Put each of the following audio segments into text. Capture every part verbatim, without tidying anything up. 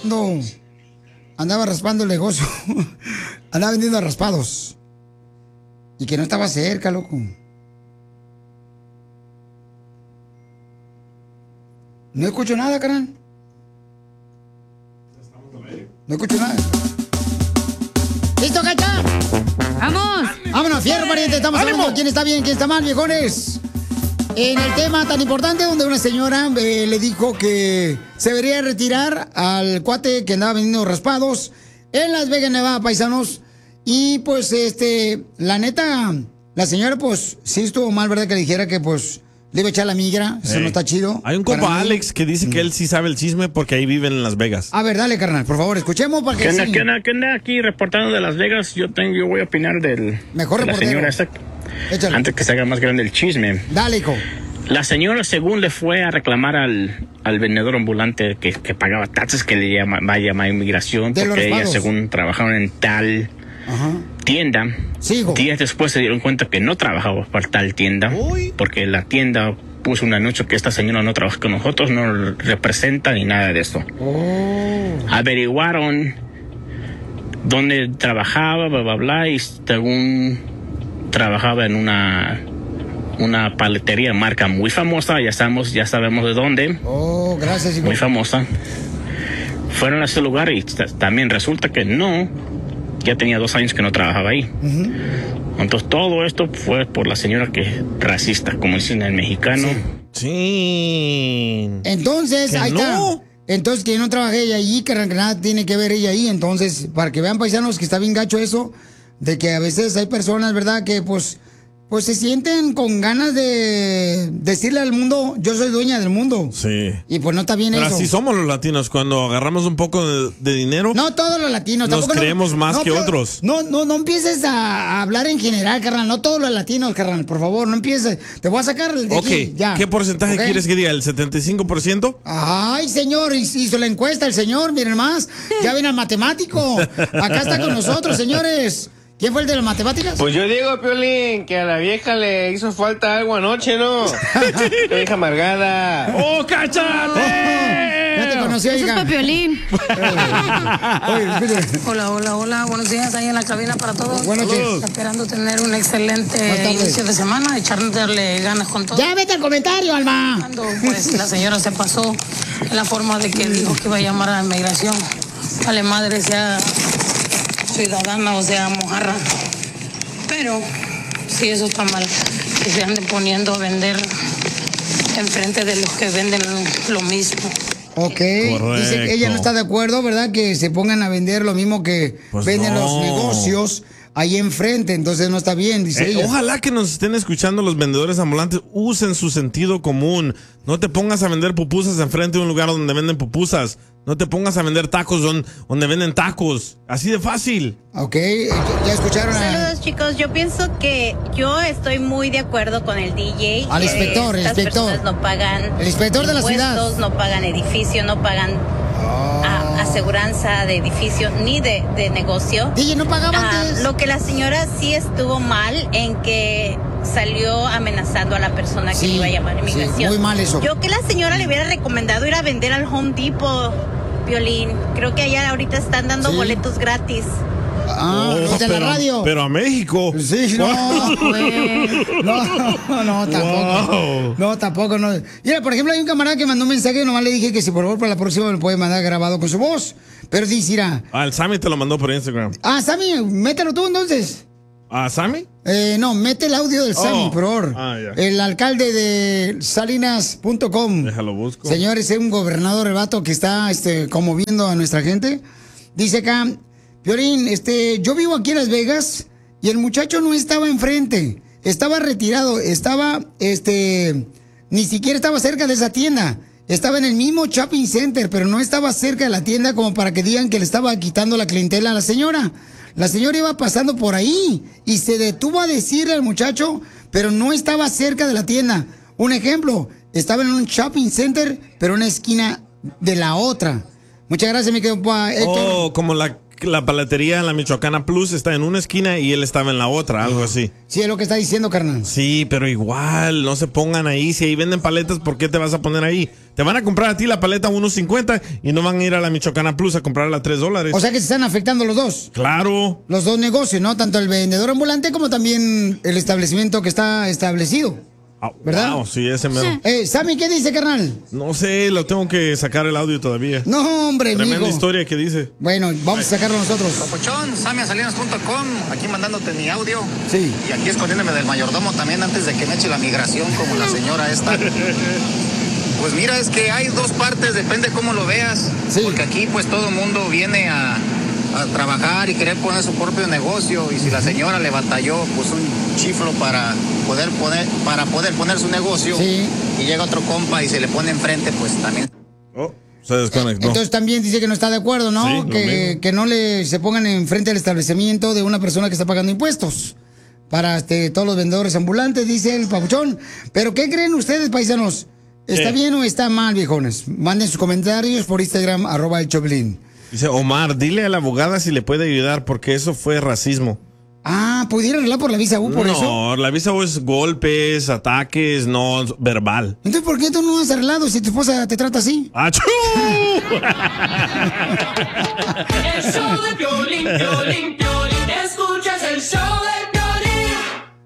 No, andaba raspando el negocio. Andaba vendiendo raspados. Y que no estaba cerca, loco. No escucho nada, carnal. No escucho nada. ¿Listo, Cacha? ¡Vamos! ¡Vámonos, fierro, pariente! Estamos ¡Ánimo! hablando de quién está bien, quién está mal, viejones. En el tema tan importante donde una señora eh, le dijo que se debería retirar al cuate que andaba vendiendo raspados en Las Vegas, Nevada, paisanos. Y pues, este, la neta, la señora, pues, sí estuvo mal, ¿verdad? Que le dijera que, pues, le iba a echar la migra. Eso Hey. no está chido. Hay un compa, Alex, que dice que él sí sabe el chisme porque ahí viven en Las Vegas. A ver, dale, carnal, por favor, escuchemos para que... ¿Qué onda, sí. qué onda, qué onda? Aquí reportando de Las Vegas, yo tengo, yo voy a opinar del... Mejor de la reportero. señora esta, Échale. antes que se haga más grande el chisme. Dale, hijo. La señora, según le fue a reclamar al, al vendedor ambulante que, que pagaba taxes, que le llama, va a llamar inmigración, De los porque ella, raspados. según trabajaron en tal Ajá. tienda, Sí, hijo. días después se dieron cuenta que no trabajaba para tal tienda, porque la tienda puso un anuncio que esta señora no trabaja con nosotros, no representa ni nada de eso. Oh. Averiguaron dónde trabajaba, bla, bla, bla, y según trabajaba en una una paletería marca muy famosa, ya sabemos, ya sabemos de dónde, Oh, gracias, hijo. muy famosa. Fueron a ese lugar y t- también resulta que no, ya tenía dos años que no trabajaba ahí. Ujú. Entonces todo esto fue por la señora que es racista, como dicen en mexicano. Sí. Entonces, ¿Que ahí no? está. Entonces, que no trabajé ella allí, que nada tiene que ver ella ahí. Entonces, para que vean, paisanos, que está bien gacho eso, de que a veces hay personas, ¿verdad?, que pues, pues se sienten con ganas de decirle al mundo, yo soy dueña del mundo. Sí. Y pues no está bien Pero eso. así somos los latinos. Cuando agarramos un poco de, de dinero, No todos los latinos. nos tampoco no- creemos más no, que pero- otros. No, no, no empieces a, a hablar en general, carnal. No todos los latinos, carnal. Por favor, no empieces. Te voy a sacar de Ok, aquí, ya. ¿qué porcentaje ¿Ok? quieres que diga? ¿El setenta y cinco por ciento? Ay, señor, hizo la encuesta el señor, miren más. Ya ven al matemático. Acá está con nosotros, señores. ¿Quién fue el de las matemáticas? Pues yo digo, Piolín, que a la vieja le hizo falta algo anoche, ¿no? La vieja amargada. ¡Oh, cáchate! Ya te conocí, Eso es oiga. para Piolín. Oye, escuche. Hola, hola, hola. Buenos días ahí en la cabina para todos. Buenas noches. Esperando tener un excelente Buenas tardes. inicio de semana, echarle ganas con todo. Ya vete al comentario, Alma. Cuando, pues la señora se pasó en la forma de que dijo que iba a llamar a la inmigración. Vale madre, sea ciudadana o sea mojarra. Pero sí, eso está mal. Que se anden poniendo a vender enfrente de los que venden lo mismo. Ok. Dice que ella no está de acuerdo, ¿verdad? Que se pongan a vender lo mismo que Pues venden no. los negocios ahí enfrente. Entonces no está bien, dice Eh, ella. ojalá que nos estén escuchando los vendedores ambulantes. Usen su sentido común. No te pongas a vender pupusas enfrente de un lugar donde venden pupusas. No te pongas a vender tacos don- donde venden tacos. Así de fácil. Ok, ya escucharon a... Saludos, chicos. Yo pienso que yo estoy muy de acuerdo con el D J. Al que inspector, el estas inspector. personas no pagan El inspector de la ciudad. impuestos, no pagan edificio, no pagan a- aseguranza de edificio ni de, de negocio. D J no pagaba Ah, antes. lo que la señora sí estuvo mal en que salió amenazando a la persona que Sí, le iba a llamar a sí, inmigración. muy mal eso. Yo que la señora le hubiera recomendado ir a vender al Home Depot, Violín. Creo que allá ahorita están dando Sí. boletos gratis. Ah, Oh, los de la pero, radio. pero a México. Sí, no, güey. No, no, tampoco. Wow. No, tampoco, no. Mira, por ejemplo, hay un camarada que mandó un mensaje y nomás le dije que si por favor para la próxima me lo puede mandar grabado con su voz. Pero dice, mira, Ah, el Sammy te lo mandó por Instagram. ah, Sammy, mételo tú entonces. ¿Ah, Sammy? Eh, no, mete el audio del Oh. Sammy, por favor. Ah, ya. El alcalde de salinas punto com. Déjalo busco. Señores, es un gobernador, el vato que está este, conmoviendo a nuestra gente. Dice acá, Piolín, este, yo vivo aquí en Las Vegas y el muchacho no estaba enfrente, estaba retirado, estaba, este, ni siquiera estaba cerca de esa tienda. Estaba en el mismo shopping center, pero no estaba cerca de la tienda como para que digan que le estaba quitando la clientela a la señora. La señora iba pasando por ahí y se detuvo a decirle al muchacho, pero no estaba cerca de la tienda. Un ejemplo, estaba en un shopping center, pero en una esquina de la otra. Muchas gracias, mi querido pa- Héctor. Oh, como la la paletería en la Michoacana Plus está en una esquina y él estaba en la otra, algo así. Sí, es lo que está diciendo, carnal. Sí, pero igual, no se pongan ahí. Si ahí venden paletas, ¿por qué te vas a poner ahí? Te van a comprar a ti la paleta a uno cincuenta y no van a ir a la Michoacana Plus a comprarla a tres dólares. O sea que se están afectando los dos. Claro. Los dos negocios, ¿no? Tanto el vendedor ambulante como también el establecimiento que está establecido. ¿Verdad? Wow, sí, ese mero. Eh, Sammy, ¿qué dice, carnal? No sé, lo tengo que sacar el audio todavía. No, hombre, Tremenda mijo. historia que dice. Bueno, vamos a sacarlo nosotros. Papuchón, sammy a salinas punto com, aquí mandándote mi audio. Sí. Y aquí escondiéndome del mayordomo también antes de que me eche la migración como la señora esta. Pues mira, es que hay dos partes, depende cómo lo veas. Sí. Porque aquí pues todo el mundo viene a, a trabajar y querer poner su propio negocio. Y si la señora le batalló pues un chiflo para poder poner, para poder poner su negocio, sí, y llega otro compa y se le pone enfrente, pues también. Oh, se desconectó. Entonces también dice que no está de acuerdo, ¿no? Sí, que, que no le se pongan enfrente del establecimiento de una persona que está pagando impuestos. Para este, todos los vendedores ambulantes, dice el papuchón. Pero ¿qué creen ustedes, paisanos? ¿Está ¿Qué? bien o está mal, viejones? Manden sus comentarios por Instagram, arroba el Choplin. Dice Omar, dile a la abogada si le puede ayudar porque eso fue racismo. Ah, ¿pudiera arreglar por la visa U por no, eso? No, la visa U es golpes, ataques, no verbal. Entonces, ¿por qué tú no has arreglado si tu esposa te trata así? ¡Achú! El show de Piolín, Piolín, Piolín. Escuchas el show de Piolín.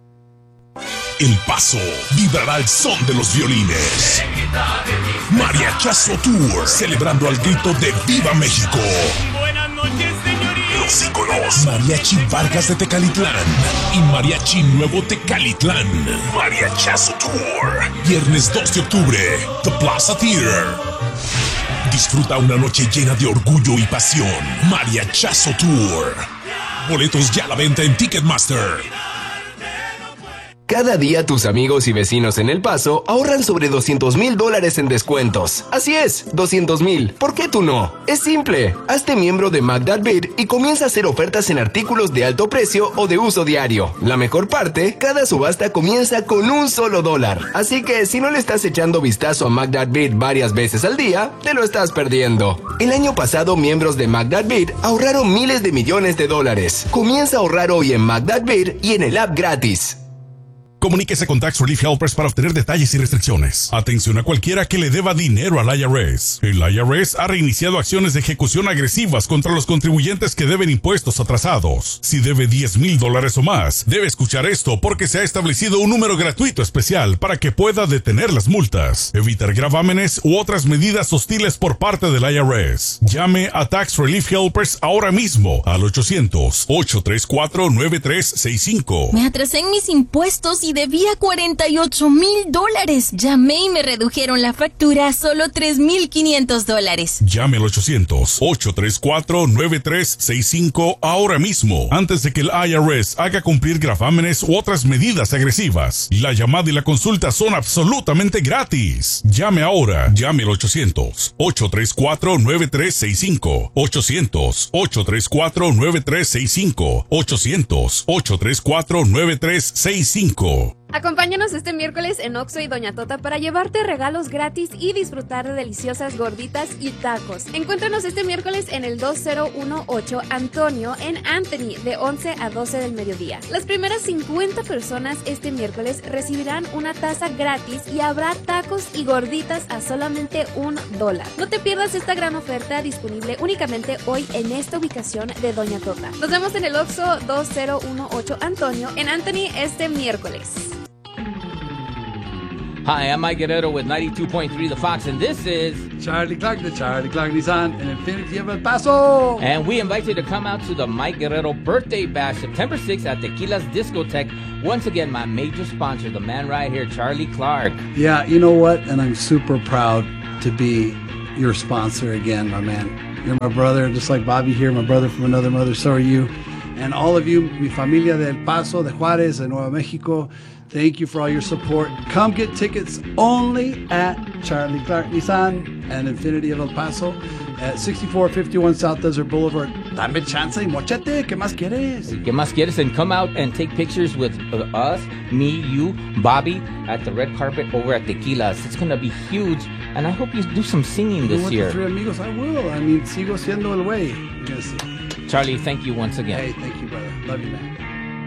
El Paso vibrará al son de los violines. Mariachazo Tour, celebrando al grito de ¡Viva México! Buenas noches, señorita. Los íconos Mariachi Vargas de Tecalitlán y Mariachi Nuevo Tecalitlán. Mariachazo Tour, viernes dos de octubre, The Plaza Theater. Disfruta una noche llena de orgullo y pasión. Mariachazo Tour. Boletos ya a la venta en Ticketmaster. Cada día tus amigos y vecinos en El Paso ahorran sobre doscientos mil dólares en descuentos. Así es, doscientos mil. ¿Por qué tú no? Es simple. Hazte miembro de McDadBid y comienza a hacer ofertas en artículos de alto precio o de uso diario. La mejor parte, cada subasta comienza con un solo dólar. Así que si no le estás echando vistazo a McDadBid varias veces al día, te lo estás perdiendo. El año pasado, miembros de McDadBid ahorraron miles de millones de dólares. Comienza a ahorrar hoy en McDadBid y en el app gratis. Comuníquese con Tax Relief Helpers para obtener detalles y restricciones. Atención a cualquiera que le deba dinero al I R S. El I R S ha reiniciado acciones de ejecución agresivas contra los contribuyentes que deben impuestos atrasados. Si debe diez mil dólares o más, debe escuchar esto porque se ha establecido un número gratuito especial para que pueda detener las multas, evitar gravámenes u otras medidas hostiles por parte del I R S. Llame a Tax Relief Helpers ahora mismo al ochocientos, ocho tres cuatro, nueve tres seis cinco. Me atrasé en mis impuestos y debía cuarenta y ocho mil dólares. Llamé y me redujeron la factura a solo tres mil quinientos dólares. Llame al ochocientos, ocho tres cuatro, nueve tres seis cinco ahora mismo, antes de que el I R S haga cumplir gravámenes u otras medidas agresivas. La llamada y la consulta son absolutamente gratis. Llame ahora. Llame al ochocientos, ocho tres cuatro, nueve tres seis cinco. ochocientos, ocho tres cuatro, nueve tres seis cinco. ochocientos, ocho tres cuatro, nueve tres seis cinco. Acompáñanos este miércoles en Oxxo y Doña Tota para llevarte regalos gratis y disfrutar de deliciosas gorditas y tacos. Encuéntranos este miércoles en el dos cero uno ocho Antonio en Anthony de once a doce del mediodía. Las primeras cincuenta personas este miércoles recibirán una taza gratis y habrá tacos y gorditas a solamente un dólar. No te pierdas esta gran oferta disponible únicamente hoy en esta ubicación de Doña Tota. Nos vemos en el Oxxo dos cero uno ocho Antonio en Anthony este miércoles. Hi, I'm Mike Guerrero with ninety-two point three The Fox, and this is Charlie Clark, the Charlie Clark Nissan and Infinity of El Paso. And we invite you to come out to the Mike Guerrero Birthday Bash, September sixth at Tequila's Discotheque. Once again, my major sponsor, the man right here, Charlie Clark. Yeah, you know what? And I'm super proud to be your sponsor again, my man. You're my brother, just like Bobby here, my brother from another mother, so are you. And all of you, mi familia de El Paso, de Juárez, de Nuevo Mexico, thank you for all your support. Come get tickets only at Charlie Clark Nissan and Infinity of El Paso at sixty-four fifty-one South Desert Boulevard. Dame chance y mochate. ¿Qué más quieres? ¿Qué más quieres? And come out and take pictures with uh, us, me, you, Bobby, at the red carpet over at Tequila's. It's going to be huge, and I hope you do some singing this with year. The three amigos, I will. I mean, sigo siendo el güey. Yes. Charlie, thank you once again. Hey, thank you, brother. Love you, man.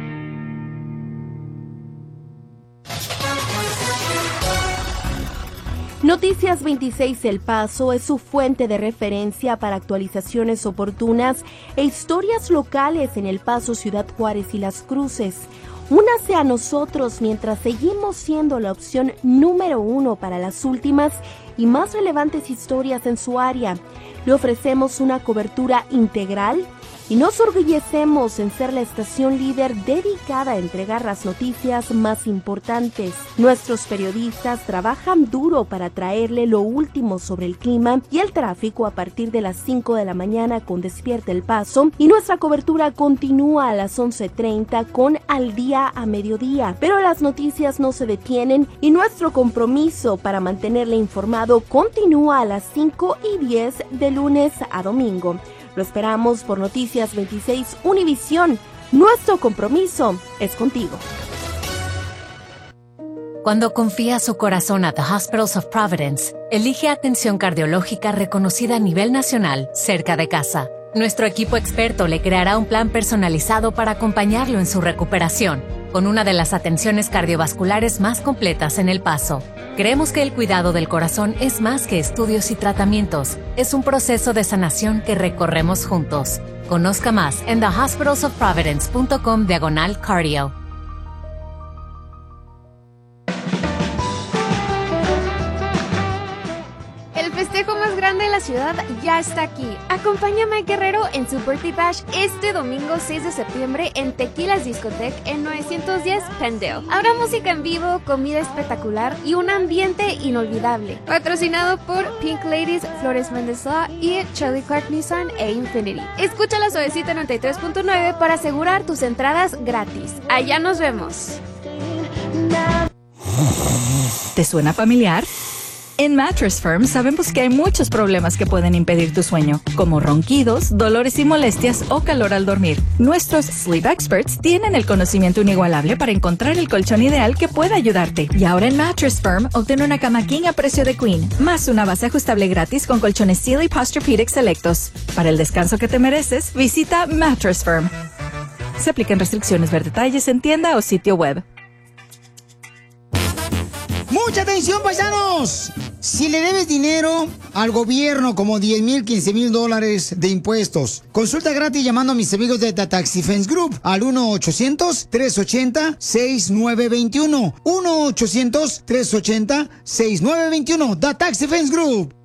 Noticias veintiséis El Paso es su fuente de referencia para actualizaciones oportunas e historias locales en El Paso, Ciudad Juárez y Las Cruces. Únase a nosotros mientras seguimos siendo la opción número uno para las últimas y más relevantes historias en su área. Le ofrecemos una cobertura integral y nos orgullecemos en ser la estación líder dedicada a entregar las noticias más importantes. Nuestros periodistas trabajan duro para traerle lo último sobre el clima y el tráfico a partir de las cinco de la mañana con Despierta El Paso, y nuestra cobertura continúa a las once treinta con Al Día a Mediodía. Pero las noticias no se detienen y nuestro compromiso para mantenerle informado continúa a las cinco y diez de lunes a domingo. Lo esperamos por Noticias veintiséis Univisión. Nuestro compromiso es contigo. Cuando confía su corazón a The Hospitals of Providence, elige atención cardiológica reconocida a nivel nacional cerca de casa. Nuestro equipo experto le creará un plan personalizado para acompañarlo en su recuperación, con una de las atenciones cardiovasculares más completas en El Paso. Creemos que el cuidado del corazón es más que estudios y tratamientos, es un proceso de sanación que recorremos juntos. Conozca más en the hospitals of providence punto com diagonal cardio. El festejo más grande de la ciudad ya está aquí. Acompaña a Mike Guerrero en su Birthday Bash este domingo seis de septiembre en Tequilas Discotech en novecientos diez Pendale. Habrá música en vivo, comida espectacular y un ambiente inolvidable. Patrocinado por Pink Ladies, Flores Mendoza y Charlie Clark Nissan e Infinity. Escucha la Suavecita noventa y tres punto nueve para asegurar tus entradas gratis. Allá nos vemos. ¿Te suena familiar? En Mattress Firm sabemos que hay muchos problemas que pueden impedir tu sueño, como ronquidos, dolores y molestias o calor al dormir. Nuestros Sleep Experts tienen el conocimiento inigualable para encontrar el colchón ideal que pueda ayudarte. Y ahora en Mattress Firm obtén una cama king a precio de queen, más una base ajustable gratis con colchones Sealy Posturepedic selectos. Para el descanso que te mereces, visita Mattress Firm. Se aplican restricciones, ver detalles en tienda o sitio web. ¡Mucha atención, paisanos! Si le debes dinero al gobierno, como diez mil, quince mil dólares de impuestos, consulta gratis llamando a mis amigos de The Tax Defense Group al uno ochocientos, tres ochenta, sesenta y nueve veintiuno. uno ochocientos, tres ochenta, sesenta y nueve veintiuno. The Tax Defense Group.